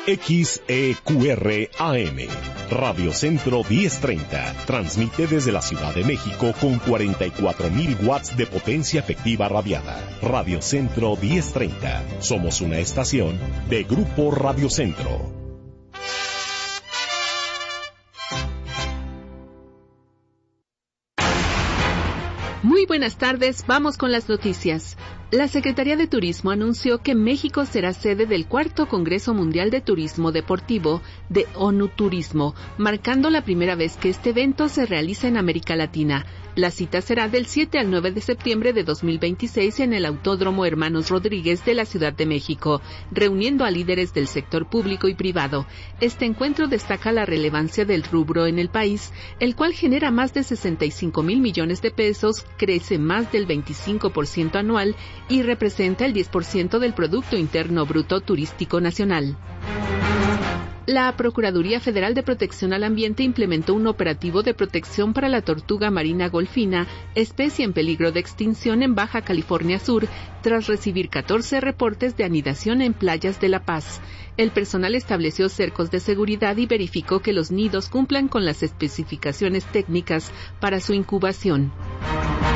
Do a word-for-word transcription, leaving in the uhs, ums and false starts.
X E Q R A M, Radio Centro diez treinta, transmite desde la Ciudad de México con cuarenta y cuatro mil watts de potencia efectiva radiada. Radio Centro diez treinta, somos una estación de Grupo Radio Centro. Muy buenas tardes, vamos con las noticias. La Secretaría de Turismo anunció que México será sede del cuarto Congreso Mundial de Turismo Deportivo de ONU Turismo, marcando la primera vez que este evento se realiza en América Latina. La cita será del siete al nueve de septiembre de dos mil veintiséis en el Autódromo Hermanos Rodríguez de la Ciudad de México, reuniendo a líderes del sector público y privado. Este encuentro destaca la relevancia del rubro en el país, el cual genera más de sesenta y cinco mil millones de pesos, crece más del veinticinco por ciento anual y representa el diez por ciento del Producto Interno Bruto Turístico Nacional. La Procuraduría Federal de Protección al Ambiente implementó un operativo de protección para la tortuga marina golfina, especie en peligro de extinción en Baja California Sur, tras recibir catorce reportes de anidación en playas de La Paz. El personal estableció cercos de seguridad y verificó que los nidos cumplan con las especificaciones técnicas para su incubación.